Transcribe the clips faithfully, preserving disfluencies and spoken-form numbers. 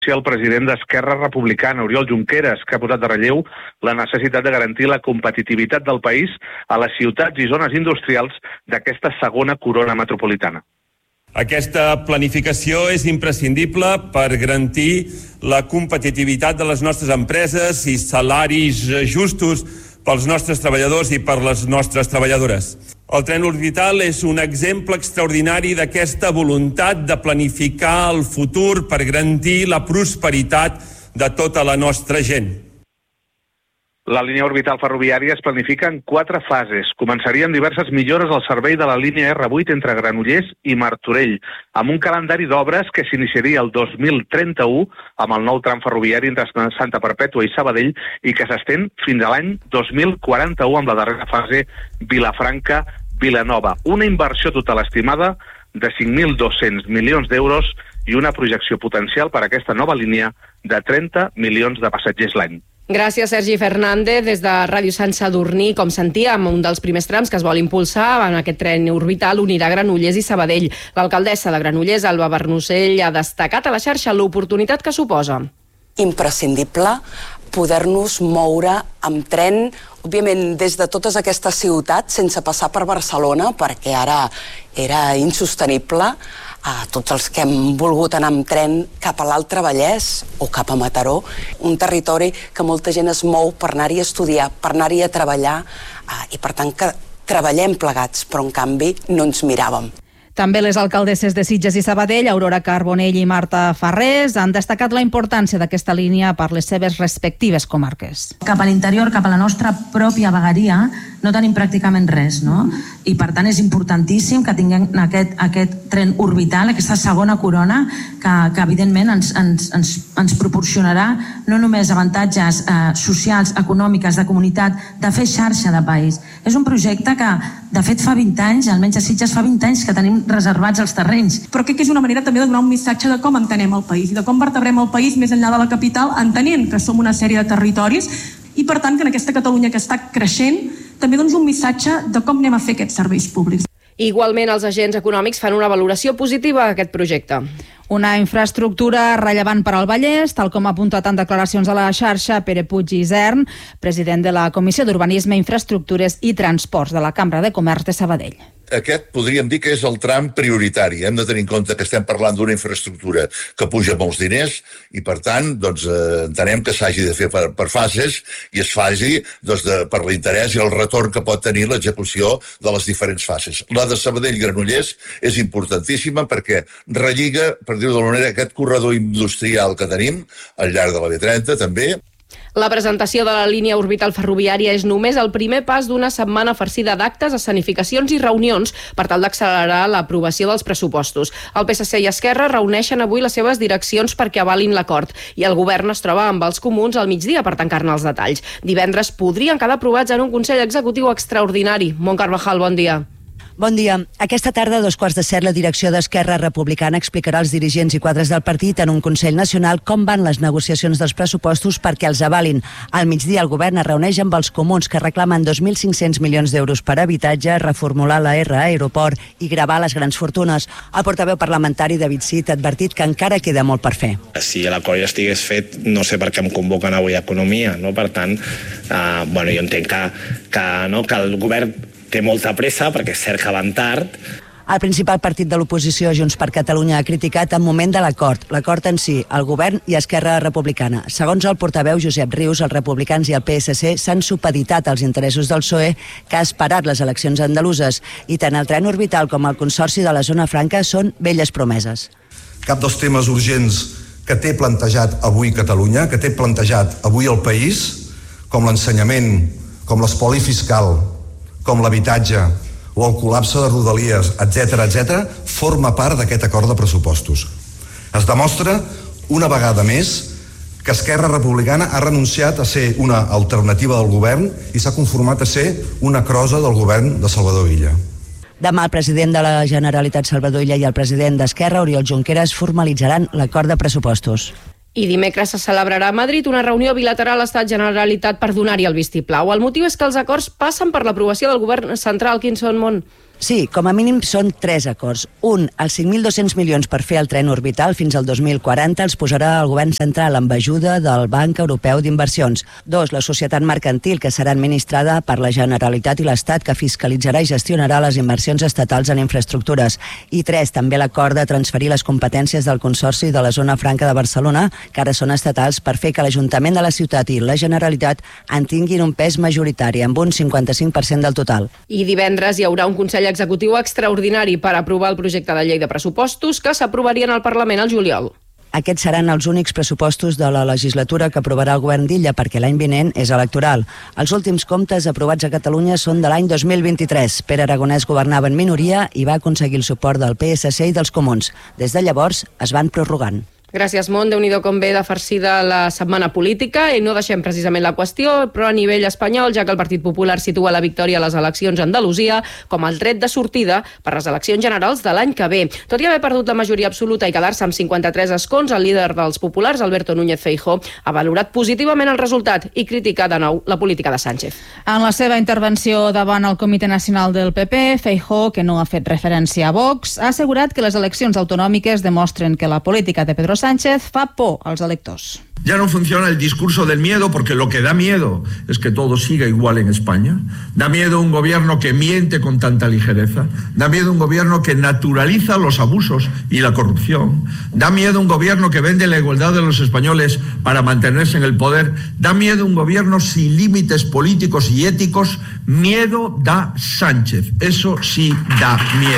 el president d'Esquerra Republicana, Oriol Junqueras, que ha posat de relleu la necessitat de garantir la competitivitat del país a les ciutats i zones industrials d'aquesta segona corona metropolitana. Aquesta planificació és imprescindible per garantir la competitivitat de les nostres empreses i salaris justos pels nostres treballadors i per les nostres treballadores. El tren orbital és un exemple extraordinari d'aquesta voluntat de planificar el futur per garantir la prosperitat de tota la nostra gent. La línia orbital ferroviària es planifica en quatre fases. Començarien diverses millores al servei de la línia erre vuit entre Granollers i Martorell, amb un calendari d'obres que s'iniciaria el dos mil trenta-u amb el nou tram ferroviari entre Santa Perpètua i Sabadell i que s'estén fins a l'any dos mil quaranta-u amb la darrera fase Vilafranca-Vilanova. Una inversió total estimada de cinc mil dos-cents milions d'euros i una projecció potencial per a aquesta nova línia de trenta milions de passatgers l'any. Gràcies, Sergi Fernández. Des de Ràdio Sant Sadurní, com sentíem, un dels primers trams que es vol impulsar en aquest tren orbital unirà Granollers i Sabadell. L'alcaldessa de Granollers, Alba Bernusell, ha destacat a la xarxa l'oportunitat que suposa. Imprescindible poder-nos moure amb tren, òbviament des de totes aquestes ciutats, sense passar per Barcelona, perquè ara era insostenible. A tots els que hem volgut anar amb tren cap a l'Altre Vallès o cap a Mataró, un territori que molta gent es mou per anar-hi a estudiar, per anar-hi a treballar, i per tant que treballem plegats, però en canvi no ens miràvem. També les alcaldesses de Sitges i Sabadell, Aurora Carbonell i Marta Farrés, han destacat la importància d'aquesta línia per les seves respectives comarques. Cap a l'interior, cap a la nostra pròpia vegueria, no tenim pràcticament res, no? I per tant és importantíssim que tinguem aquest, aquest tren orbital, aquesta segona corona, que, que evidentment ens, ens, ens, ens proporcionarà no només avantatges eh, socials, econòmiques, de comunitat, de fer xarxa de país. És un projecte que, de fet, fa vint anys, almenys a Sitges fa vint anys que tenim reservats els terrenys. Però crec que és una manera també de donar un missatge de com entenem el país i de com vertebrem el país més enllà de la capital, entenent que som una sèrie de territoris i, per tant, que en aquesta Catalunya que està creixent també doncs un missatge de com anem a fer aquests serveis públics. Igualment, els agents econòmics fan una valoració positiva a aquest projecte. Una infraestructura rellevant per al Vallès, tal com ha apuntat en declaracions a la xarxa Pere Puig i Isern, president de la Comissió d'Urbanisme, Infraestructures i Transports de la Cambra de Comerç de Sabadell. Aquest podríem dir que és el tram prioritari. Hem de tenir en compte que estem parlant d'una infraestructura que puja molts diners i, per tant, doncs, eh, entenem que s'hagi de fer per, per fases i es faci doncs, de, per l'interès i el retorn que pot tenir l'execució de les diferents fases. La de Sabadell-Granollers és importantíssima perquè relliga, per dir-ho d'alguna manera, aquest corredor industrial que tenim al llarg de la B trenta també. La presentació de la línia orbital ferroviària és només el primer pas d'una setmana farcida d'actes, escenificacions i reunions per tal d'accelerar l'aprovació dels pressupostos. El P S C i Esquerra reuneixen avui les seves direccions perquè avalin l'acord i el govern es troba amb els comuns al migdia per tancar-ne els detalls. Divendres podrien quedar aprovats en un Consell Executiu extraordinari. Mont Carvajal, bon dia. Bon dia. Aquesta tarda, a dos quarts de set, la direcció d'Esquerra Republicana explicarà als dirigents i quadres del partit en un Consell Nacional com van les negociacions dels pressupostos perquè els avalin. Al migdia, el govern es reuneix amb els comuns que reclamen dos mil cinc-cents milions d'euros per habitatge, reformular la R a aeroport i gravar les grans fortunes. El portaveu parlamentari David Cid ha advertit que encara queda molt per fer. Si l'acord ja estigués fet, no sé per què em convoquen avui a Economia, no? Per tant, eh, bueno, jo entenc que, que, no, que el govern té molta pressa, perquè és cert que van tard. El principal partit de l'oposició, Junts per Catalunya, ha criticat el moment de l'acord, l'acord en si, el govern i Esquerra Republicana. Segons el portaveu Josep Rius, els republicans i el P S C s'han supeditat als interessos del P S O E, que ha esperat les eleccions andaluses, i tant el tren orbital com el Consorci de la Zona Franca són velles promeses. Cap dels temes urgents que té plantejat avui Catalunya, que té plantejat avui el país, com l'ensenyament, com l'espoli fiscal, com l'habitatge o el col·lapse de Rodalies, etcètera, etcètera, forma part d'aquest acord de pressupostos. Es demostra, una vegada més, que Esquerra Republicana ha renunciat a ser una alternativa del govern i s'ha conformat a ser una crosa del govern de Salvador Illa. Demà el president de la Generalitat, Salvador Illa, i el president d'Esquerra, Oriol Junqueras, formalitzaran l'acord de pressupostos. I dimecres se celebrarà a Madrid una reunió bilateral Estat-Generalitat per donar-hi el vistiplau. El motiu és que els acords passen per l'aprovació del govern central. Quins són, Mont? Sí, com a mínim són tres acords. Un, els cinc mil dos-cents milions per fer el tren orbital fins al dos mil quaranta els posarà el govern central amb ajuda del Banc Europeu d'Inversions. Dos, la societat mercantil, que serà administrada per la Generalitat i l'Estat, que fiscalitzarà i gestionarà les inversions estatals en infraestructures. I tres, també l'acord de transferir les competències del Consorci de la Zona Franca de Barcelona, que ara són estatals, per fer que l'Ajuntament de la ciutat i la Generalitat en tinguin un pes majoritari, amb un cinquanta-cinc per cent del total. I divendres hi haurà un Consell Executiu extraordinari per aprovar el projecte de llei de pressupostos que s'aprovarien al Parlament al juliol. Aquests seran els únics pressupostos de la legislatura que aprovarà el govern d'Illa, perquè l'any vinent és electoral. Els últims comptes aprovats a Catalunya són de l'any dos mil vint-i-tres. Pere Aragonès governava en minoria i va aconseguir el suport del P S C i dels Comuns. Des de llavors es van prorrogant. Gràcies, Mont. Déu-n'hi-do com ve de farcida la setmana política, i no deixem precisament la qüestió, però a nivell espanyol, ja que el Partit Popular situa la victòria a les eleccions a Andalusia com el tret de sortida per les eleccions generals de l'any que ve. Tot i haver perdut la majoria absoluta i quedar-se amb cinquanta-tres escons, el líder dels populars, Alberto Núñez Feijóo, ha valorat positivament el resultat i critica de nou la política de Sánchez. En la seva intervenció davant el Comitè Nacional del P P, Feijóo, que no ha fet referència a Vox, ha assegurat que les eleccions autonòmiques demostren que la política de Pedro Sánchez fa por als electors. Ya no funciona el discurso del miedo, porque lo que da miedo es que todo siga igual en España. Da miedo un gobierno que miente con tanta ligereza. Da miedo un gobierno que naturaliza los abusos y la corrupción. Da miedo un gobierno que vende la igualdad de los españoles para mantenerse en el poder. Da miedo un gobierno sin límites políticos y éticos. Miedo da Sánchez. Eso sí da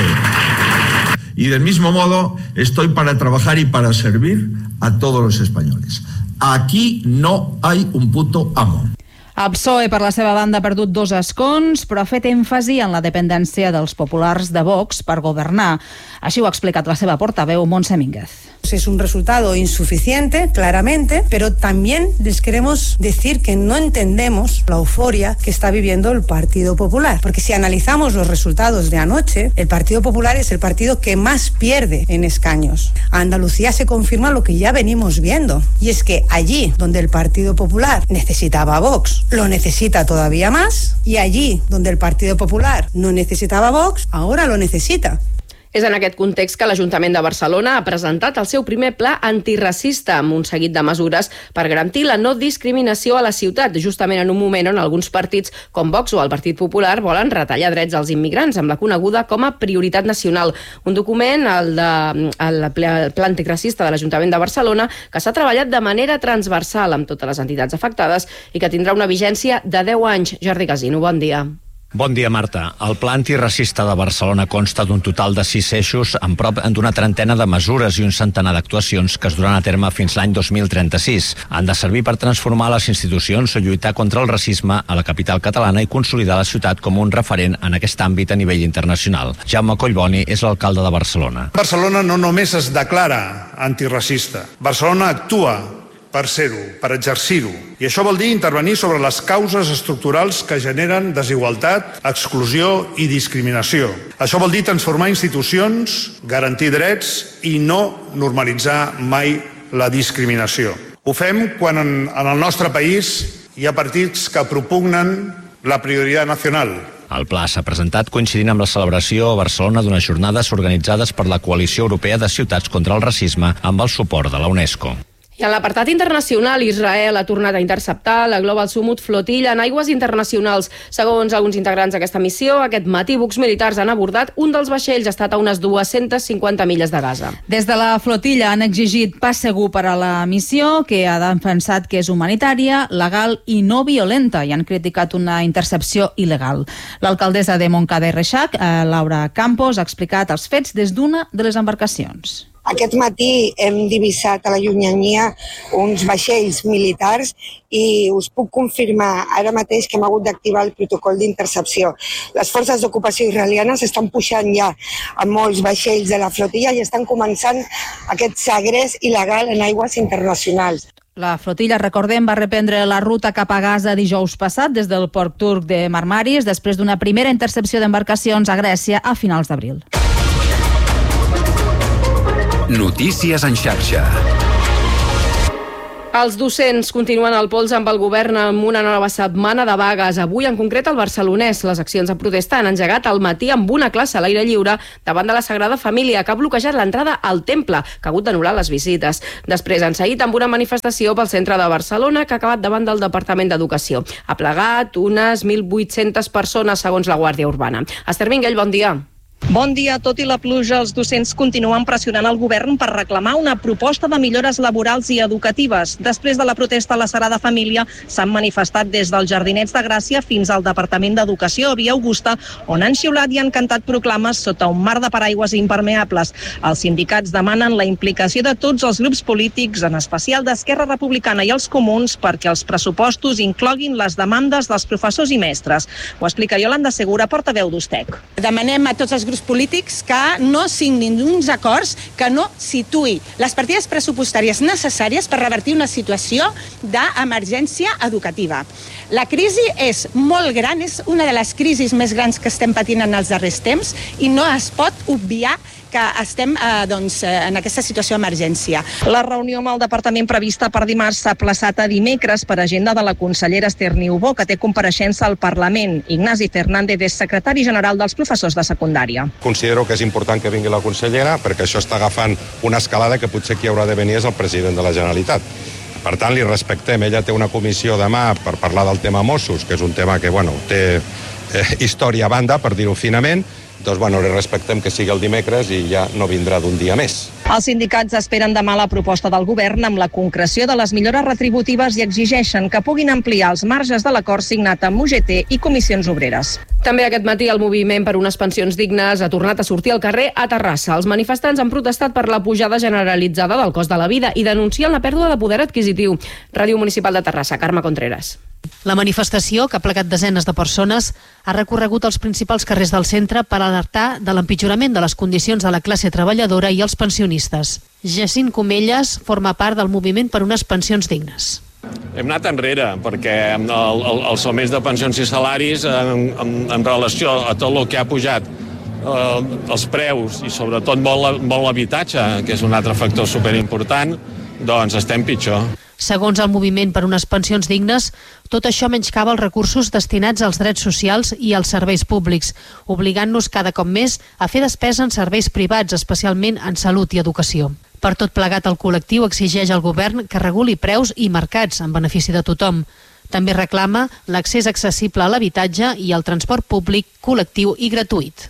miedo. Y del mismo modo estoy para trabajar y para servir a todos los españoles. Aquí no hay un puto amo. El P S O E, per la seva banda, ha perdut dos escons, però ha fet èmfasi en la dependència dels populars de Vox per governar. Així ho ha explicat la seva portaveu, Montse Mínguez. Es un resultado insuficiente, claramente, pero también les queremos decir que no entendemos la euforia que está viviendo el Partido Popular. Porque si analizamos los resultados de anoche, el Partido Popular es el partido que más pierde en escaños. A Andalucía se confirma lo que ya venimos viendo, y es que allí donde el Partido Popular necesitaba a Vox, lo necesita todavía más, y allí donde el Partido Popular no necesitaba a Vox, ahora lo necesita. És en aquest context que l'Ajuntament de Barcelona ha presentat el seu primer pla antiracista amb un seguit de mesures per garantir la no discriminació a la ciutat, justament en un moment on alguns partits com Vox o el Partit Popular volen retallar drets als immigrants amb la coneguda com a prioritat nacional. Un document, el, de, el pla antiracista de l'Ajuntament de Barcelona, que s'ha treballat de manera transversal amb totes les entitats afectades i que tindrà una vigència de deu anys. Jordi Casino, bon dia. Bon dia, Marta. El Pla Antiracista de Barcelona consta d'un total de sis eixos amb prop d'una trentena de mesures i un centenar d'actuacions que es duran a terme fins l'any dos mil trenta-sis. Han de servir per transformar les institucions o lluitar contra el racisme a la capital catalana i consolidar la ciutat com un referent en aquest àmbit a nivell internacional. Jaume Collboni és l'alcalde de Barcelona. Barcelona no només es declara antiracista. Barcelona actua per ser-ho, per exercir-ho. I això vol dir intervenir sobre les causes estructurals que generen desigualtat, exclusió i discriminació. Això vol dir transformar institucions, garantir drets i no normalitzar mai la discriminació. Ho fem quan en, en el nostre país hi ha partits que propugnen la prioritat nacional. El pla s'ha presentat coincidint amb la celebració a Barcelona d'unes jornades organitzades per la Coalició Europea de Ciutats contra el Racisme amb el suport de la UNESCO. I en l'apartat internacional, Israel ha tornat a interceptar la Global Summit Flotilla en aigües internacionals. Segons alguns integrants d'aquesta missió, aquest matí bucs militars han abordat un dels vaixells, ha estat a unes dues-centes cinquanta milles de Gaza. Des de la flotilla han exigit pas segur per a la missió, que ha defensat que és humanitària, legal i no violenta, i han criticat una intercepció il·legal. L'alcaldessa de Montcada i Reixac, Laura Campos, ha explicat els fets des d'una de les embarcacions. Aquest matí hem divisat a la llunyania uns vaixells militars i us puc confirmar ara mateix que hem hagut d'activar el protocol d'intercepció. Les forces d'ocupació israelianes estan pujant ja a molts vaixells de la flotilla i estan començant aquest segrest il·legal en aigües internacionals. La flotilla, recordem, va reprendre la ruta cap a Gaza dijous passat des del port turc de Marmaris després d'una primera intercepció d'embarcacions a Grècia a finals d'abril. Notícies en xarxa. Els docents continuen al pols amb el govern amb una nova setmana de vagues. Avui, en concret, al Barcelonès, les accions de protesta han engegat al matí amb una classe a l'aire lliure davant de la Sagrada Família, que ha bloquejat l'entrada al temple, que ha hagut d'anul·lar les visites. Després han seguit amb una manifestació pel centre de Barcelona, que ha acabat davant del Departament d'Educació. Ha plegat unes mil vuit-centes persones, segons la Guàrdia Urbana. Esther Minguell, bon dia. Bon dia. Tot i la pluja, els docents continuen pressionant el govern per reclamar una proposta de millores laborals i educatives. Després de la protesta a la Sagrada Família, s'han manifestat des dels Jardinets de Gràcia fins al Departament d'Educació a Via Augusta, on han xiulat i han cantat proclames sota un mar de paraigües impermeables. Els sindicats demanen la implicació de tots els grups polítics, en especial d'Esquerra Republicana i els Comuns, perquè els pressupostos incloguin les demandes dels professors i mestres. Ho explica Iolanda Segura, portaveu d'U S T E C. Demanem a tots els grups polítics que no signin uns acords que no situï les partides pressupostàries necessàries per revertir una situació d'emergència educativa. La crisi és molt gran, és una de les crisis més grans que estem patint en els darrers temps i no es pot obviar que estem eh, doncs, en aquesta situació d'emergència. La reunió amb el departament prevista per dimarts s'ha aplaçat a dimecres per agenda de la consellera Esther Niubó, que té compareixença al Parlament. Ignasi Fernández és secretari general dels professors de secundària. Considero que és important que vingui la consellera perquè això està agafant una escalada que potser qui haurà de venir és el president de la Generalitat. Per tant, li respectem. Ella té una comissió demà per parlar del tema Mossos, que és un tema que bueno, té eh, història a banda, per dir-ho finament. Doncs, bueno, li respectem que sigui el dimecres i ja no vindrà d'un dia més. Els sindicats esperen demà la proposta del govern amb la concreció de les millores retributives i exigeixen que puguin ampliar els marges de l'acord signat amb U G T i Comissions Obreres. També aquest matí el moviment per unes pensions dignes ha tornat a sortir al carrer a Terrassa. Els manifestants han protestat per la pujada generalitzada del cost de la vida i denuncien la pèrdua de poder adquisitiu. Ràdio Municipal de Terrassa, Carme Contreras. La manifestació, que ha plegat desenes de persones, ha recorregut els principals carrers del centre per alertar de l'empitjorament de les condicions de la classe treballadora i els pensionistes. Jacint Comelles forma part del moviment per unes pensions dignes. Hem anat enrere, perquè el, el, els augments de pensions i salaris en, en, en relació a tot el que ha pujat eh, els preus i sobretot molt, molt l'habitatge, que és un altre factor superimportant, doncs estem pitjor. Segons el moviment per unes pensions dignes, tot això menyscava els recursos destinats als drets socials i als serveis públics, obligant-nos cada cop més a fer despesa en serveis privats, especialment en salut i educació. Per tot plegat, el col·lectiu exigeix al govern que reguli preus i mercats en benefici de tothom. També reclama l'accés accessible a l'habitatge i al transport públic, col·lectiu i gratuït.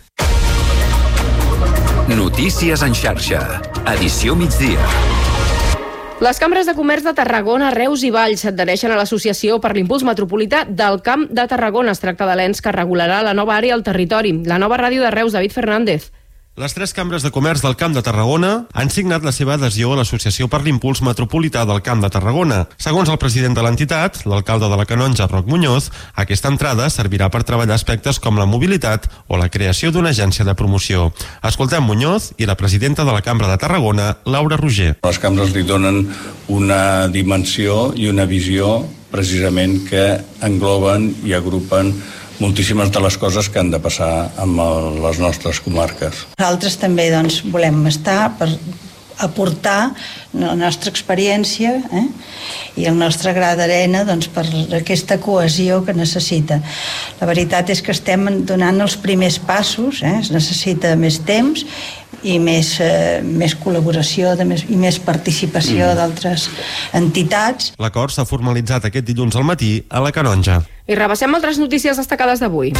Notícies en xarxa. Edició migdia. Les cambres de comerç de Tarragona, Reus i Valls s'adhereixen a l'Associació per l'Impuls Metropolità del Camp de Tarragona. Es tracta de l'ens que regularà la nova àrea al territori. La nova ràdio de Reus, David Fernández. Les tres cambres de comerç del Camp de Tarragona han signat la seva adhesió a l'Associació per l'Impuls Metropolità del Camp de Tarragona. Segons el president de l'entitat, l'alcalde de la Canonja, Roc Muñoz, aquesta entrada servirà per treballar aspectes com la mobilitat o la creació d'una agència de promoció. Escoltem Muñoz i la presidenta de la Cambra de Tarragona, Laura Roger. Les cambres li donen una dimensió i una visió precisament que engloben i agrupen moltíssimes de les coses que han de passar amb el, les nostres comarques. Nosaltres també doncs, volem estar per aportar la nostra experiència eh? i el nostre gra d'arena doncs, per aquesta cohesió que necessita. La veritat és que estem donant els primers passos, eh? Es necessita més temps i més, eh, més col·laboració de més, i més participació mm. d'altres entitats. L'acord s'ha formalitzat aquest dilluns al matí a la Canonja. I repassem altres notícies destacades d'avui.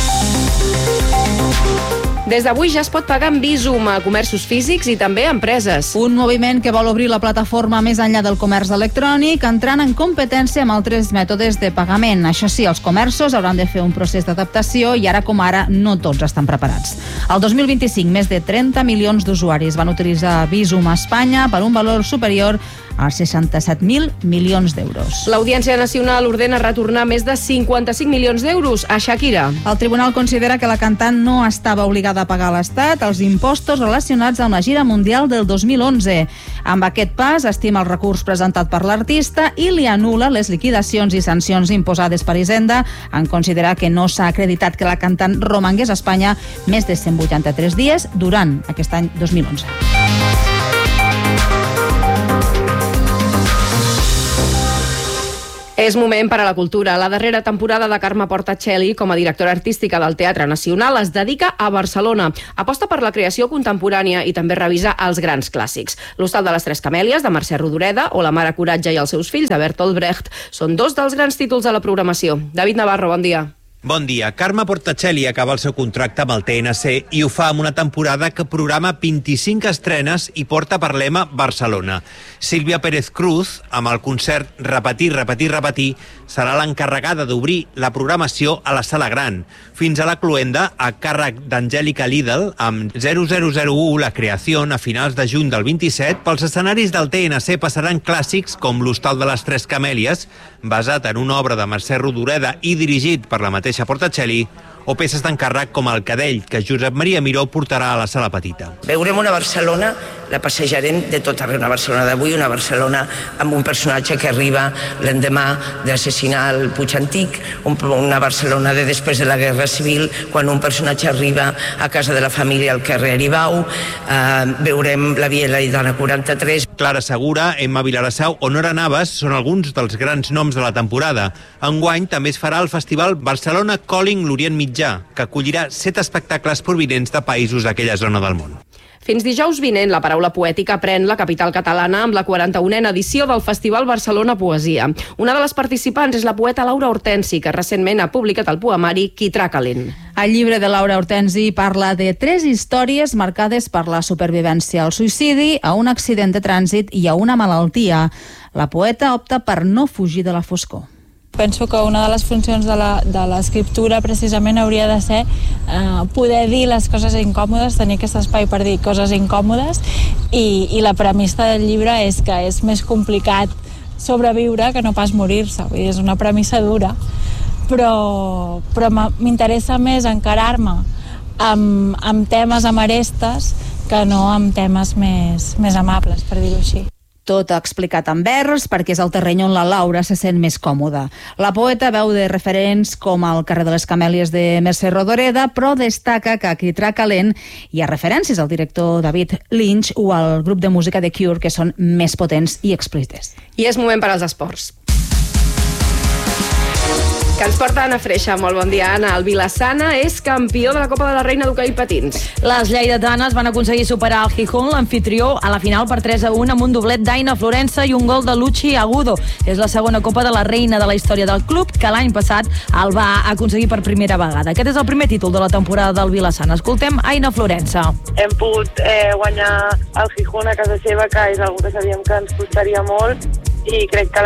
Des d'avui ja es pot pagar amb Bizum a comerços físics i també a empreses. Un moviment que vol obrir la plataforma més enllà del comerç electrònic, entrant en competència amb altres mètodes de pagament. Això sí, els comerços hauran de fer un procés d'adaptació i ara com ara no tots estan preparats. El dos mil vint-i-cinc, més de trenta milions d'usuaris van utilitzar Bizum a Espanya per un valor superior als seixanta-set mil milions d'euros. L'Audiència Nacional ordena retornar més de cinquanta-cinc milions d'euros a Shakira. El tribunal considera que la cantant no estava obligada a pagar a l'Estat els impostos relacionats amb la gira mundial del dos mil onze. Amb aquest pas, estima el recurs presentat per l'artista i li anul·la les liquidacions i sancions imposades per Hisenda en considerar que no s'ha acreditat que la cantant romangués a Espanya més de cent vuitanta-tres dies durant aquest any dos mil onze. És moment per a la cultura. La darrera temporada de Carme Portacelli com a directora artística del Teatre Nacional es dedica a Barcelona. Aposta per la creació contemporània i també revisa els grans clàssics. L'Hostal de les Tres Camèlies, de Mercè Rodoreda, o La mare Coratge i els seus fills, de Bertolt Brecht, són dos dels grans títols de la programació. David Navarro, bon dia. Bon dia. Carme Portacelli acaba el seu contracte amb el T N C i ho fa amb una temporada que programa vint-i-cinc estrenes i porta per lema Barcelona. Sílvia Pérez Cruz, amb el concert Repetir, repetir, repetir, serà l'encarregada d'obrir la programació a la Sala Gran. Fins a la Cluenda, a càrrec d'Angèlica Lidl, amb zero zero zero u La Creació, a finals de juny del vint-i-set, pels escenaris del T N C passaran clàssics com l'Hostal de les Tres Camèlies, basat en una obra de Mercè Rodoreda i dirigit per la mateixa Portacelli, o peces d'encàrrec com El Cadell, que Josep Maria Miró portarà a la Sala Petita. Veurem una Barcelona, la passejarem de tot arreu, una Barcelona d'avui, una Barcelona amb un personatge que arriba l'endemà d'assassinar el Puig Antic, una Barcelona de després de la Guerra Civil, quan un personatge arriba a casa de la família al carrer Aribau, eh, veurem la Via Laietana quaranta-tres. Clara Segura, Emma Vilarasau o Nora Navas són alguns dels grans noms de la temporada. Enguany també es farà el festival Barcelona Calling l'Orient Mitjà, que acollirà set espectacles provinents de països d'aquella zona del món. Fins dijous vinent, la paraula poètica pren la capital catalana amb la quaranta-unena edició del Festival Barcelona Poesia. Una de les participants és la poeta Laura Hortensi, que recentment ha publicat el poemari Quitrà calent. El llibre de Laura Hortensi parla de tres històries marcades per la supervivència al suïcidi, a un accident de trànsit i a una malaltia. La poeta opta per no fugir de la foscor. Penso que una de les funcions de l'escriptura precisament hauria de ser eh, poder dir les coses incòmodes, tenir aquest espai per dir coses incòmodes i, i la premissa del llibre és que és més complicat sobreviure que no pas morir-se, vull dir, és una premissa dura, però, però m'interessa més encarar-me amb, amb temes amb arestes que no amb temes més, més amables, per dir-ho així. Tot explicat en vers, perquè és el terreny on la Laura se sent més còmoda. La poeta veu de referents com el carrer de les Camèlies de Mercè Rodoreda, però destaca que a Quitrà calent hi ha referències al director David Lynch o al grup de música The Cure, que són més potents i explícites. I és moment per als esports. Que ens porta Anna Freixa. Molt bon dia, Anna. El Vilassana és campió de la Copa de la Reina d'hoquei patins. Les lleidatanes van aconseguir superar el Gijón, l'anfitrió, a la final per tres a un amb un doblet d'Aina Florença i un gol de Luchi Agudo. És la segona Copa de la Reina de la història del club, que l'any passat el va aconseguir per primera vegada. Aquest és el primer títol de la temporada del Vilassana. Escoltem Aina Florença. Hem pogut eh, guanyar el Gijón a casa seva, que és una cosa que sabíem que ens costaria molt, i crec que